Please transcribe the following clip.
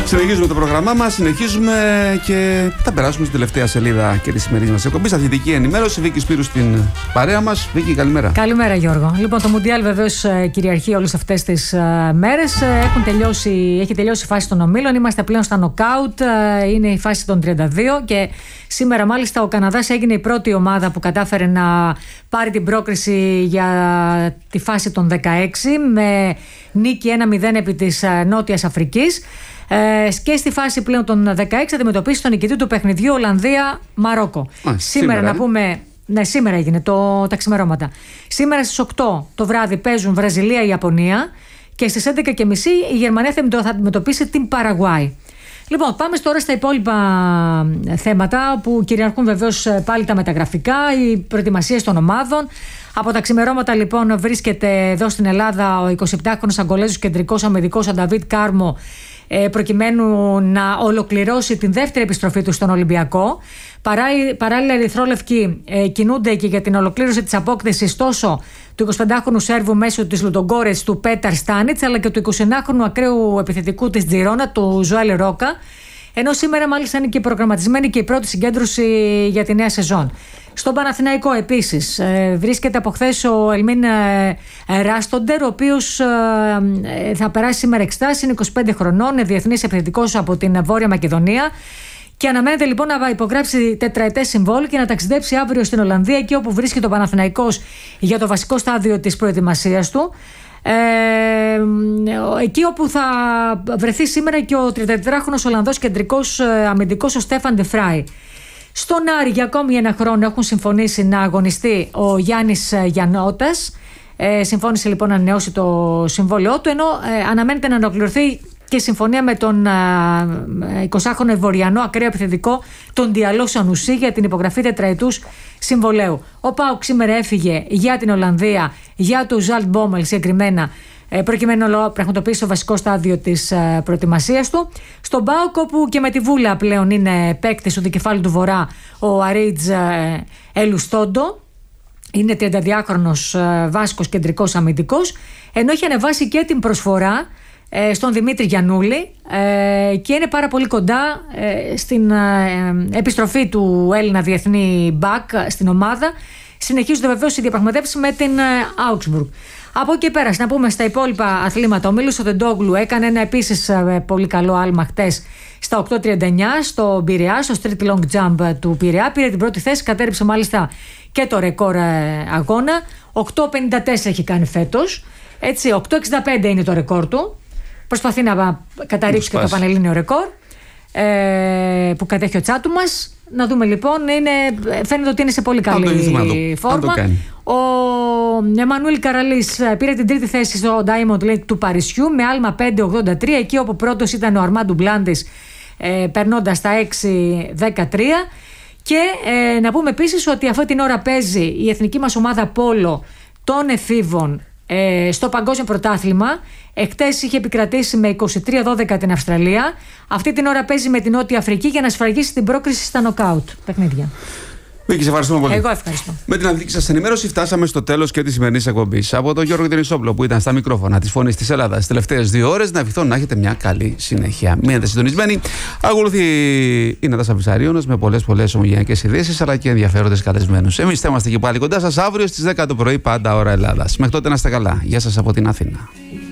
Συνεχίζουμε το πρόγραμμά μας, συνεχίζουμε και θα περάσουμε στην τελευταία σελίδα και τη σημερινή μας εκπομπή. Αθλητική ενημέρωση. Βίκη Σπύρου στην παρέα μας. Βίκη, καλημέρα. Καλημέρα, Γιώργο. Λοιπόν, το Μουντιάλ βεβαίως κυριαρχεί όλες αυτές τις μέρες. Έχει τελειώσει η φάση των ομίλων. Είμαστε πλέον στα νοκάουτ. Είναι η φάση των 32 και σήμερα μάλιστα ο Καναδάς έγινε η πρώτη ομάδα που κατάφερε να πάρει την πρόκριση για τη φάση των 16 με νίκη 1-0 επί της Νότιας Αφρικής. Και στη φάση πλέον των 16 αντιμετωπίσει τον νικητή του παιχνιδιού Ολλανδία-Μαρόκο. Σήμερα να πούμε. Ναι, σήμερα έγινε τα ξημερώματα. Σήμερα στις 8 το βράδυ παίζουν Βραζιλία-Ιαπωνία και στις 11.30 η Γερμανία θα αντιμετωπίσει την Παραγουάη. Λοιπόν, πάμε τώρα στα υπόλοιπα θέματα που κυριαρχούν βεβαίως πάλι τα μεταγραφικά, οι προετοιμασίες των ομάδων. Από τα ξημερώματα λοιπόν βρίσκεται εδώ στην Ελλάδα ο 27χρονος Αγκολέζος κεντρικός αμυντικός ο Νταβίτ Κάρμο, προκειμένου να ολοκληρώσει την δεύτερη επιστροφή του στον Ολυμπιακό. Παράλληλα, οι ερυθρόλευκοι κινούνται και για την ολοκλήρωση της απόκτησης τόσο του 25χρονου Σέρβου μέσω της Λουντογκόρετς του Πέταρ Στάνιτς, αλλά και του 29χρονου ακραίου επιθετικού της Τζιρόνα του Ζωέλ Ρόκα. Ενώ σήμερα μάλιστα είναι και προγραμματισμένη και η πρώτη συγκέντρωση για τη νέα σεζόν. Στον Παναθηναϊκό επίσης βρίσκεται από χθες ο Ελμίν Ράστοντερ, ο οποίος θα περάσει σήμερα εξετάσεις, είναι 25 χρονών, είναι διεθνής επιθετικός από την Βόρεια Μακεδονία και αναμένεται λοιπόν να υπογράψει τετραετές συμβόλαιο και να ταξιδέψει αύριο στην Ολλανδία, εκεί όπου βρίσκεται ο Παναθηναϊκός για το βασικό στάδιο της προετοιμασίας του. Εκεί όπου θα βρεθεί σήμερα και ο 34χρονος Ολλανδός κεντρικός αμυντικός ο Στέφαν Ντε Φράι. Στον Άρη για ακόμη ένα χρόνο έχουν συμφωνήσει να αγωνιστεί ο Γιάννης Γιαννότας. Συμφώνησε λοιπόν να ανανεώσει το συμβόλαιό του, ενώ αναμένεται να ολοκληρωθεί και η συμφωνία με τον 20χρονο Εβωριανό ακραίο επιθετικό τον Διαλό Σανουσί για την υπογραφή τετραετούς συμβολέου. Ο ΠΑΟΚ σήμερα έφυγε για την Ολλανδία, για το Ζαλτ Μπόμελ συγκεκριμένα, προκειμένου να πραγματοποιήσει το βασικό στάδιο της προετοιμασίας του. Στον ΠΑΟΚ, όπου και με τη Βούλα πλέον είναι παίκτης του δικεφάλου του Βορρά, ο Αρίτζ Ελουστόντο. Είναι 32χρονος Βάσκος κεντρικός αμυντικός, ενώ έχει ανεβάσει και την προσφορά στον Δημήτρη Γιαννούλη και είναι πάρα πολύ κοντά στην επιστροφή του Έλληνα διεθνή μπακ στην ομάδα. Συνεχίζονται βεβαίως οι διαπραγματεύσεις με την Augsburg. Από εκεί πέρα, να πούμε στα υπόλοιπα αθλήματα, ο Μίλος Τεντόγλου έκανε ένα επίσης πολύ καλό άλμα χτες στα 8.39 στο Πειραιά, στο street long jump του Πειραιά. Πήρε την πρώτη θέση, κατέρριψε μάλιστα και το ρεκόρ αγώνα. 8.54 έχει κάνει φέτος. 8.65 είναι το ρεκόρ του. Προσπαθεί να καταρρίψει και το πανελλήνιο ρεκόρ που κατέχει ο τσάτου μας. Να δούμε λοιπόν, φαίνεται ότι είναι σε πολύ καλή φόρμα. Ο Εμμανουήλ Καραλής πήρε την τρίτη θέση στο Diamond League του Παρισιού με άλμα 5.83, εκεί όπου πρώτος ήταν ο Αρμάντου Μπλάντης περνώντας τα 6.13. Και να πούμε επίσης ότι αυτή την ώρα παίζει η εθνική μας ομάδα πόλο των εφήβων στο παγκόσμιο πρωτάθλημα. Εχθές είχε επικρατήσει με 23-12 την Αυστραλία. Αυτή την ώρα παίζει με την Νότια Αφρική για να σφραγίσει την πρόκριση στα νοκάουτ παιχνίδια. Βίκη, σε ευχαριστούμε πολύ. Εγώ ευχαριστώ. Με την αθλητική σας ενημέρωση φτάσαμε στο τέλος και της σημερινής εκπομπής. Από τον Γιώργο Δενισόπουλο που ήταν στα μικρόφωνα της Φωνής της Ελλάδας τις τελευταίες 2 ώρες, να ευχηθώ να έχετε μια καλή συνέχεια. Μείνετε συντονισμένοι. Ακολουθεί η Νατάσα Βυσαρίωνος με πολλές ομογενειακές ειδήσεις αλλά και ενδιαφέροντες καλεσμένους. Εμείς θα είμαστε και πάλι κοντά σας αύριο στις 10 το πρωί, πάντα ώρα Ελλάδας. Μέχρι τότε να είστε καλά. Γεια σας από την Αθήνα.